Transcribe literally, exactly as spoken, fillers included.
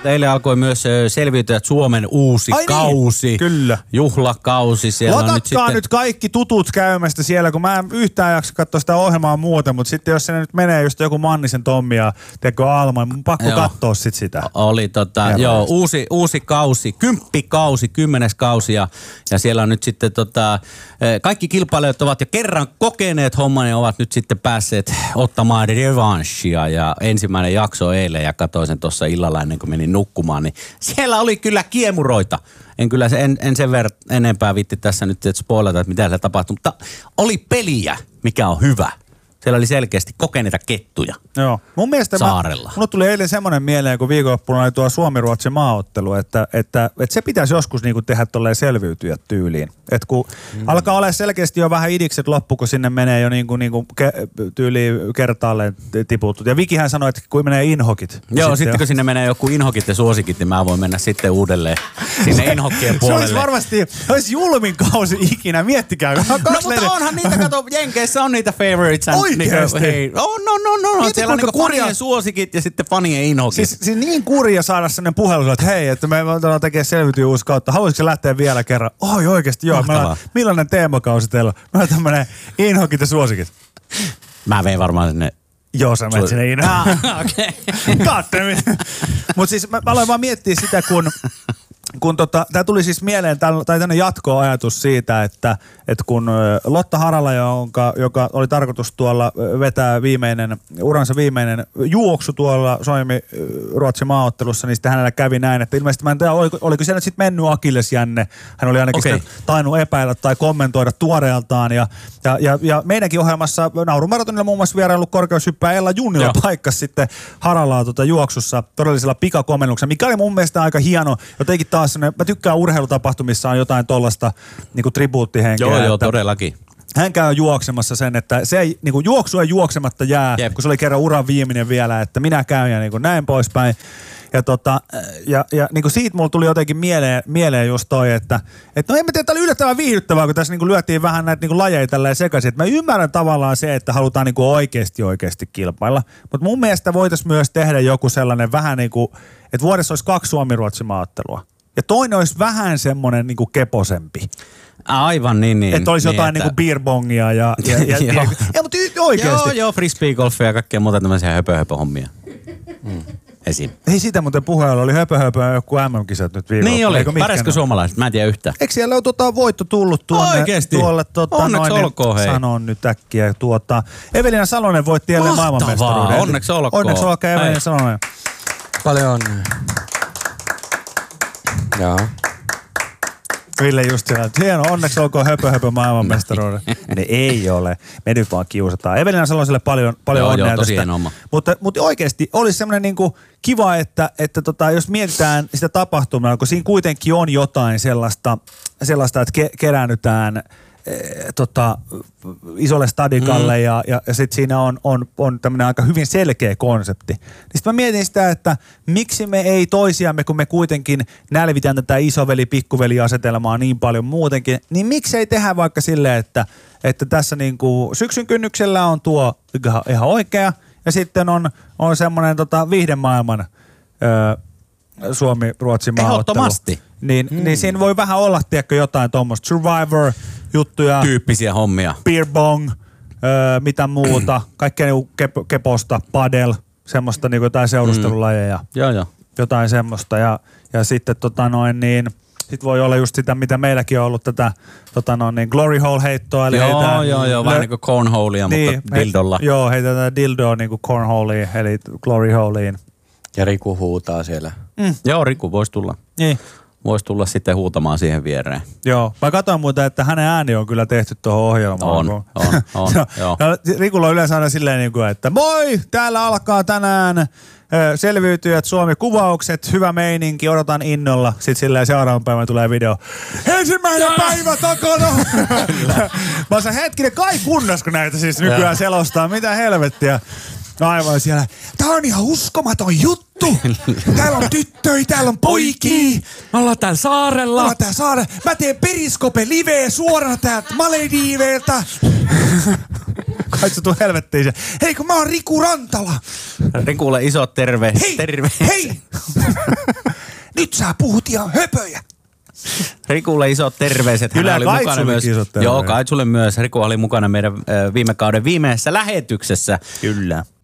eilen alkoi myös Selviytyjät Suomen uusi Ai kausi. Niin, kyllä. Juhlakausi. Siellä Lotatkaa on nyt, sitten... nyt kaikki tutut käymästä siellä, kun mä en yhtään jaksa katsoa sitä ohjelmaa muuten, mutta sitten jos se nyt menee just joku Mannisen Tommi ja teekö Alma, mun pakko joo. katsoa sit sitä. Oli tota, joo, uusi, uusi kausi, kymppikausi, kymmenes kausi ja, ja siellä on nyt sitten tota, kaikki kilpailijat ovat jo kerran kokeneet homman ja ovat nyt sitten päässeet ottamaan revanchia ja ensimmäinen jakso eilen ja katsoin sen tuossa illalla ennen kuin menin nukkumaan, niin siellä oli kyllä kiemuroita. En kyllä se, en, en sen verran enempää viitti tässä nyt että spoilata, että mitä siellä tapahtui, mutta oli peliä, mikä on hyvä. Siellä oli selkeästi kokeneita kettuja. Joo. Mun mielestä saarella. Mulle tuli eilen semmoinen mieleen, kun viikonloppuna oli tuo Suomi-Ruotsi maaottelu, että, että, että se pitäisi joskus niinku tehdä tolleen selviytyjät tyyliin. Että kun mm. alkaa olla selkeästi jo vähän idikset loppu, kun sinne menee jo niinku, niinku ke, tyyliin kertaalleen tiputtu. Ja Vikihän sanoi, että kun menee inhokit. Joo, sitten jo. Kun sinne menee joku inhokit ja suosikit, niin mä voin mennä sitten uudelleen sinne inhokkien puolelle. Se olisi varmasti, olisi julmin kausi ikinä, miettikää. No mutta onhan niitä, kato, Jenkeissä on niitä favorites. Oikeesti? Hei, oh, no, no, no, no. Siellä on niinku kurja... fanien suosikit ja sitten fanien inhokit. Siis, siis niin kurja saada sellainen puhelu, että hei, että me voidaan tekemään selviytyä uusi kautta. Haluaisitko lähteä vielä kerran? Oi oikeesti, joo. Meillä, millainen teemakausi teillä on? Meillä on tämmönen inhokit ja suosikit. Mä vein varmaan sinne. Joo, sä menet sinne inhokit. Okei. Mut siis mä, mä aloin vaan miettiä sitä, kun... Kun tota, tää tuli siis mieleen, tai tänne jatkoajatus siitä, että, että kun Lotta Harala, jonka, joka oli tarkoitus tuolla vetää viimeinen, uransa viimeinen juoksu tuolla Suomi-Ruotsin maaottelussa, niin sitten hänellä kävi näin, että ilmeisesti mä en tiedä, oliko, oliko siellä sitten mennyt Akillesjänne. Hän oli ainakin okay. tainnut epäillä tai kommentoida tuoreeltaan. Ja, ja, ja, ja meidänkin ohjelmassa Naurumaratonilla muun muassa vierailut korkeushyppää Ella Junnila paikkas sitten Haralaa tuota juoksussa todellisella pikakomennuksella, mikä oli mun mielestä aika hieno, jotenkin taas mä tykkään urheilutapahtumissa on jotain tollasta niinku tribuuttihenkeä. Joo, joo, todellakin. Hän käy juoksemassa sen, että se ei, niinku juoksu ei juoksematta jää, Jep. kun se oli kerran uran viimeinen vielä, että minä käyn ja niinku näin poispäin. Ja, tota, ja, ja niinku siitä mulla tuli jotenkin mieleen, mieleen just toi, että et no en mä tiedä, että oli yllättävän viihdyttävää, kun tässä niinku lyötiin vähän näitä niinku lajeja tälleen sekaisin. Mä ymmärrän tavallaan se, että halutaan niinku oikeasti oikeasti kilpailla, mutta mun mielestä voitaisiin myös tehdä joku sellainen vähän niinku, että vuodessa olisi kaksi Suomi-Ruotsin maaottelua. Ja toinen olisi vähän semmoinen niinku keposempi. Aivan niin, niin. Että olisi jotain niin, niinku beerbongia ja... ja, ja, ja, ja mutta oikeasti. Joo, joo, frisbeegolfia ja kaikkea muuta tämmöisiä höpö-höpö-hommia. Mm. Esim. Ei sitä muuten puheella, oli höpö-höpö joku M M-kisat nyt viikolla. Niin oli, pärjäskö suomalaiset? Mä en tiedä yhtään. Eikö siellä ole tuota voitto tullut tuonne? Oikeesti? Tuolle, tuota, onneksi noin, olkoon, hei. Sanon nyt äkkiä. Tuota, Evelina Salonen voitti jälleen maailmanmestaruuden. Onneksi olkoon. Onneksi olkoon Evelina Salonen. Paljon onnea. Joo. Ville just siellä, että hieno, onneksi olkoon höpö höpö maailmanmestaruuden. Ne ei ole. Me nyt vaan kiusataan. Evelina Saloselle paljon, paljon joo, onnea joo, tosi tästä. Mutta, mutta oikeasti olisi semmoinen niinku kiva, että, että tota, jos mietitään sitä tapahtumaa, kun siinä kuitenkin on jotain sellaista, sellaista että ke, keräännytään Tota, isolle stadikalle mm. ja, ja, ja sitten siinä on, on, on tämmöinen aika hyvin selkeä konsepti. Niin sitten mä mietin sitä, että miksi me ei toisiamme, kun me kuitenkin nälvitään tätä isoveli-pikkuveli-asetelmaa niin paljon muutenkin, niin miksi ei tehdä vaikka silleen, että, että tässä niinku syksyn kynnyksellä on tuo ihan oikea ja sitten on, on semmoinen tota, viihdemaailman öö, Suomi-Ruotsin maaottelu. Ehdottomasti. Niin, mm. niin siinä voi vähän olla, tiedätkö, jotain tuommoista Survivor juttuja. Tyyppisiä hommia. Beer bong, öö, mitä muuta. Kaikkea niinku kep- keposta, padel, semmoista niinku jotain seurustelulajeja. Mm. Joo, joo. Jotain semmoista. Ja, ja sitten tota noin niin, sit voi olla just sitä, mitä meilläkin on ollut tätä tota noin niin glory hole heittoa. Eli joo, heitään, joo, joo. Vähän niin kuin cornholea, niin, mutta dildolla. He, joo, heitetään dildoa niinku cornholea, eli glory holeiin. Ja Riku huutaa siellä. Mm. Joo, Riku voisi tulla. Niin. Voisi tulla sitten huutamaan siihen viereen. Joo. Mä katsoin muuten, että hänen ääni on kyllä tehty tuohon ohjelmaan. On, on, on. no, joo. Rikulla on yleensä aina silleen, että moi, täällä alkaa tänään Selviytyjät Suomi-kuvaukset, hyvä meininki, odotan innolla. Sitten silleen seuraavan päivän tulee video. Ensimmäinen päivä takana! Mä sain hetkinen, kai kunnosko näitä siis nykyään selostaa, mitä helvettiä. Aivan siellä. Tää on ihan uskomaton juttu. Täällä on tyttöjä, täällä on poikia. Me ollaan täällä saarella. Me ollaan täällä saarella. Mä teen Periskope liveä suorana täältä Malediiveiltä. Kai se tuu helvettiin se. Hei, kun mä oon Riku Rantala. Rikulle isot terve. Hei, terve. hei. nyt sä puhut ihan höpöjä. Rikulle isot terveiset. Hän Kyllä, oli mukana Kaitsulle myös. isot terveiset. Joo, Kaitsulle myös. Riku oli mukana meidän äh, viime kauden viimeisessä lähetyksessä. Kyllä.